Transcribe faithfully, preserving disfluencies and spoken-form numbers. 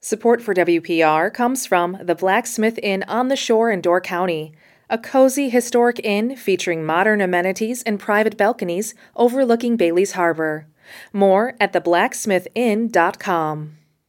Support for W P R comes from the Blacksmith Inn on the Shore in Door County, a cozy historic inn featuring modern amenities and private balconies overlooking Bailey's Harbor. More at the blacksmith inn dot com.